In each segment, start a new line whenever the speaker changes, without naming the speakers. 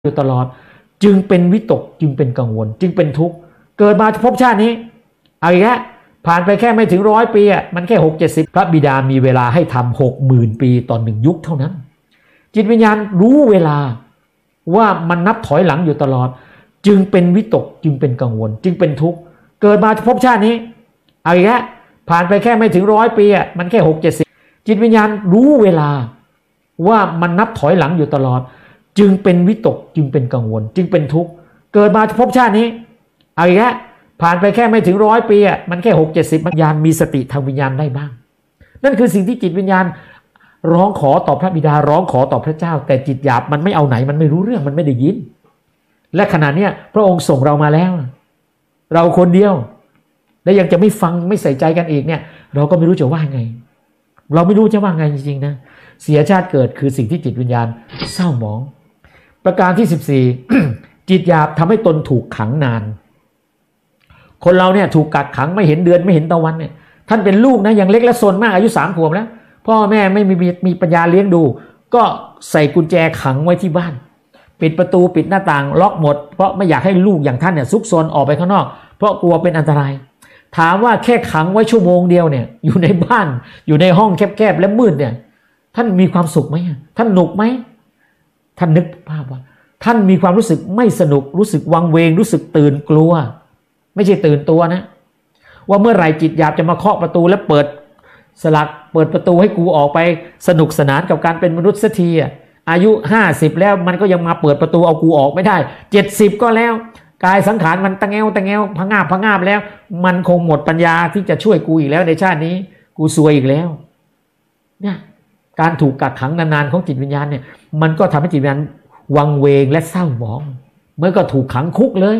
อยู่ตลอดจึงเป็นวิตกจึงเป็นกังวลจึงเป็นทุกข์เกิดมาพบชาตินี้เอาอีกแล้วผ่านไปแค่ไม่ถึง100 ปีมันแค่60-70พระบิดามีเวลาให้ทำ60,000 ปีต่อ1 ยุคเท่านั้นจิตวิญญาณรู้เวลาว่ามันนับถอยหลังอยู่ตลอดจึงเป็นวิตกจึงเป็นกังวลจึงเป็นทุกข์เกิดมาพบชาตินี้เอาอีกแล้วผ่านไปแค่ไม่ถึง100 ปีมันแค่60-70จิตวิญญาณรู้เวลาว่ามันนับถอยหลังอยู่ตลอดจึงเป็นวิตกจึงเป็นกังวลจึงเป็นทุกข์เกิดมาพบชาตินี้เอาอีกแล้วผ่านไปแค่ไม่ถึง100 ปีมันแค่60-70วิญญาณมีสติทางวิญญาณได้บ้างนั่นคือสิ่งที่จิตวิญญาณร้องขอต่อพระบิดาร้องขอต่อพระเจ้าแต่จิตหยาบมันไม่เอาไหนมันไม่รู้เรื่องมันไม่ได้ยินและขณะนี้พระองค์ส่งเรามาแล้วเราคนเดียวและยังจะไม่ฟังไม่ใส่ใจกันอีกเนี่ยเราก็ไม่รู้จะว่าไงเราไม่รู้จะว่าไงจริงๆนะเสียชาติเกิดคือสิ่งที่จิตวิญญาณเศร้าหมองประการที่14 จิตหยาบทำให้ตนถูกขังนานคนเราเนี่ยถูกกักขังไม่เห็นเดือนไม่เห็นตะวันเนี่ยท่านเป็นลูกนะยังเล็กและซนมากอายุ3 ขวบแล้วพ่อแม่ไม่มีปัญญาเลี้ยงดูก็ใส่กุญแจขังไว้ที่บ้านปิดประตูปิดหน้าต่างล็อกหมดเพราะไม่อยากให้ลูกอย่างท่านเนี่ยซุกซนออกไปข้างนอกเพราะกลัวเป็นอันตรายถามว่าแค่ขังไว้ชั่วโมงเดียวเนี่ยอยู่ในบ้านอยู่ในห้องแคบๆและมืดเนี่ยท่านมีความสุขไหมท่านหนุกไหมท่านนึกภาพว่าท่านมีความรู้สึกไม่สนุกรู้สึกวังเวงรู้สึกตื่นกลัวไม่ใช่ตื่นตัวนะว่าเมื่อไหร่จิตหยาบจะมาเคาะประตูและเปิดสลักเปิดประตูให้กูออกไปสนุกสนานกับการเป็นมนุษย์สักทีอายุ50แล้วมันก็ยังมาเปิดประตูเอากูออกไม่ได้70ก็แล้วกายสังขารมันตะแงวพะงาบแล้วมันคงหมดปัญญาที่จะช่วยกูอีกแล้วในชาตินี้กูซวยอีกแล้วเนี่ยการถูกกักขังนานๆของจิตวิญญาณเนี่ยมันก็ทำให้จิตวิญญาณวังเวงและเศร้าหมองเมื่อก็ถูกขังคุกเลย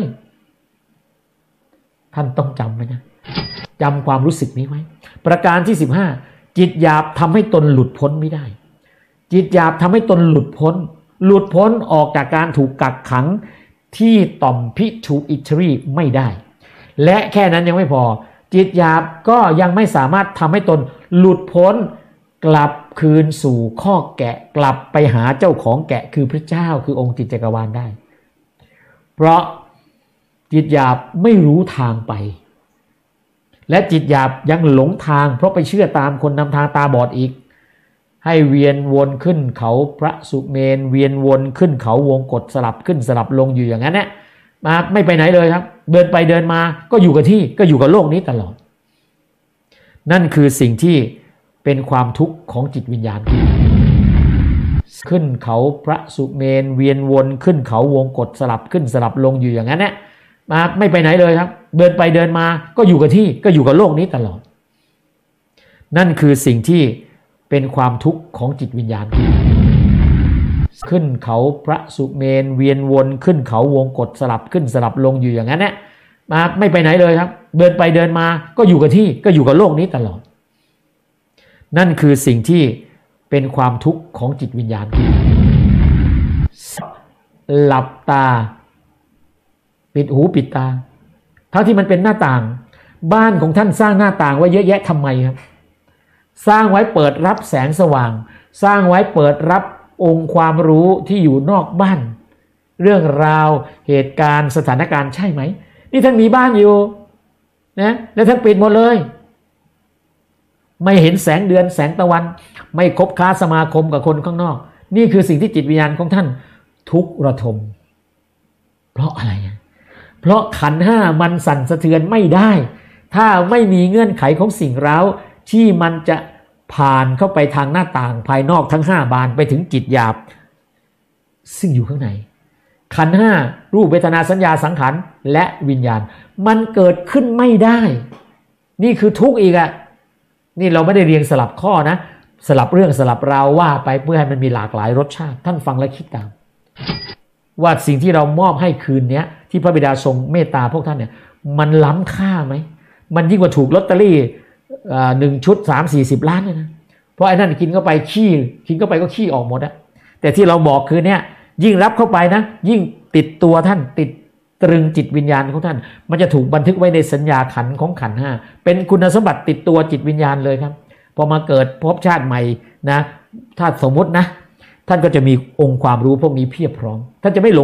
ท่านต้องจำไว้นะจำความรู้สึกนี้ไว้ประการที่15จิตหยาบทำให้ตนหลุดพ้นไม่ได้จิตหยาบทำให้ตนหลุดพ้นออกจากการถูกกักขังที่ต่อมพิทูอิทรีไม่ได้และแค่นั้นยังไม่พอจิตหยาบก็ยังไม่สามารถทำให้ตนหลุดพ้นกลับคืนสู่ข้อแกะกลับไปหาเจ้าของแกะคือพระเจ้าคือองค์จิตจักรวาลได้เพราะจิตหยาบไม่รู้ทางไปและจิตหยาบยังหลงทางเพราะไปเชื่อตามคนนำทางตาบอดอีกให้เวียนวนขึ้นเขาพระสุเมนเวียนวนขึ้นเขาวงกฏสลับขึ้นสลับลงอยู่อย่างนั้นเนี่ยมาไม่ไปไหนเลยครับเดินไปเดินมาก็อยู่กับที่ก็อยู่กับโลกนี้ตลอดนั่นคือสิ่งที่เป็นความทุกข์ของจิตวิญญาณขึ้นเขาพระสุเมนเวียนวนขึ้นเขาวงกฏสลับขึ้นสลับลงอยู่อย่างนั้นเนี่ยมาไม่ไปไหนเลยครับเดินไปเดินมาก็อยู่กับที่ก็อยู่กับโลกนี้ตลอดนั่นคือสิ่งที่เป็นความทุกข์ของจิตวิญญาณขึ้นเขาพระสุเมนเวียนวนขึ้นเขาวงกฏสลับขึ้นสลับลงอยู่อย่างนั้นเนี่ยมาไม่ไปไหนเลยครับเดินไปเดินมาก็อยู่กับที่ก็อยู่กับโลกนี้ตลอดนั่นคือสิ่งที่เป็นความทุกข์ของจิตวิญญาณหลับตาปิดหูปิดตาทั้งที่มันเป็นหน้าต่างบ้านของท่านสร้างหน้าต่างไว้เยอะแยะทำไมครับสร้างไว้เปิดรับแสงสว่างสร้างไว้เปิดรับองค์ความรู้ที่อยู่นอกบ้านเรื่องราวเหตุการณ์สถานการณ์ใช่ไหมนี่ท่านมีบ้านอยู่นะแล้วท่านปิดหมดเลยไม่เห็นแสงเดือนแสงตะวันไม่คบค้าสมาคมกับคนข้างนอกนี่คือสิ่งที่จิตวิญญาณของท่านทุกข์ระทมเพราะอะไรเพราะขันธ์ห้ามันสั่นสะเทือนไม่ได้ถ้าไม่มีเงื่อนไขของสิ่งเร้าที่มันจะผ่านเข้าไปทางหน้าต่างภายนอกทั้ง5 บานไปถึงจิตหยาบซึ่งอยู่ข้างในขันธ์ห้ารูปเวทนาสัญญาสังขารและวิญญาณมันเกิดขึ้นไม่ได้นี่คือทุกข์อีกนี่เราไม่ได้เรียงสลับข้อนะสลับเรื่องสลับราวว่าไปเพื่อให้มันมีหลากหลายรสชาติท่านฟังและคิดตามว่าสิ่งที่เรามอบให้คืนนี้ที่พระบิดาทรงเมตตาพวกท่านเนี่ยมันล้ำค่าไหมมันยิ่งกว่าถูกลอตเตอรี่1 ชุด 30-40 ล้านเลยนะเพราะไอ้นั่นกินเข้าไปกินเข้าไปก็ขี้ออกหมดแต่ที่เราบอกคือเนี่ยยิ่งรับเข้าไปนะยิ่งติดตัวท่านติดตรึงจิตวิญญาณของท่านมันจะถูกบันทึกไว้ในสัญญาขันธ์ของขันธ์5เป็นคุณสมบัติติดตัวจิตวิญญาณเลยครับพอมาเกิดภพชาติใหม่นะถ้าสมมุตินะท่านก็จะมีองค์ความรู้พวกนี้เพียบพร้อมท่านจะไม่หลง